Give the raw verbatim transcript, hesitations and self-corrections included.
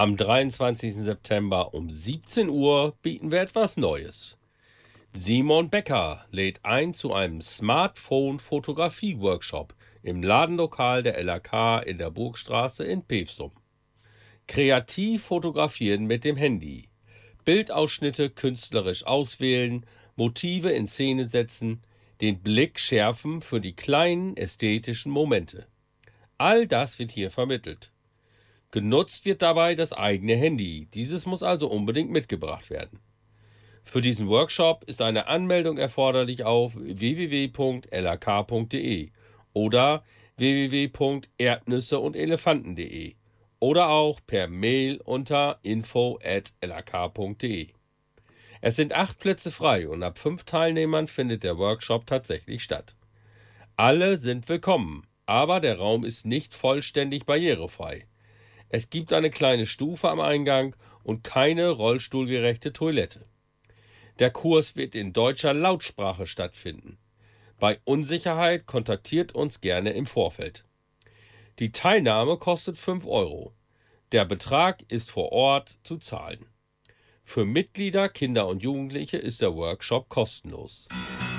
Am dreiundzwanzigsten September um siebzehn Uhr bieten wir etwas Neues. Simon Becker lädt ein zu einem Smartphone-Fotografie-Workshop im Ladenlokal der L A K in der Burgstraße in Pevsum. Kreativ fotografieren mit dem Handy, Bildausschnitte künstlerisch auswählen, Motive in Szene setzen, den Blick schärfen für die kleinen ästhetischen Momente. All das wird hier vermittelt. Genutzt wird dabei das eigene Handy, dieses muss also unbedingt mitgebracht werden. Für diesen Workshop ist eine Anmeldung erforderlich auf w w w punkt l a k punkt d e oder w w w punkt erdnüsse und elefanten punkt d e oder auch per Mail unter info at l a k punkt d e. Es sind acht Plätze frei und ab fünf Teilnehmern findet der Workshop tatsächlich statt. Alle sind willkommen, aber der Raum ist nicht vollständig barrierefrei. Es gibt eine kleine Stufe am Eingang und keine rollstuhlgerechte Toilette. Der Kurs wird in deutscher Lautsprache stattfinden. Bei Unsicherheit kontaktiert uns gerne im Vorfeld. Die Teilnahme kostet fünf Euro. Der Betrag ist vor Ort zu zahlen. Für Mitglieder, Kinder und Jugendliche ist der Workshop kostenlos.